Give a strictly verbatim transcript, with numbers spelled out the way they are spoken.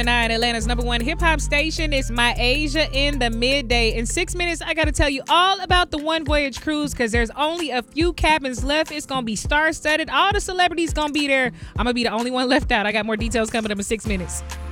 Nine, Atlanta's number one hip hop station. It's My Asia in the midday. In six minutes, I got to tell you all about the One Voyage cruise because there's only a few cabins left. It's going to be star studded. All the celebrities going to be there. I'm going to be the only one left out. I got more details coming up in six minutes.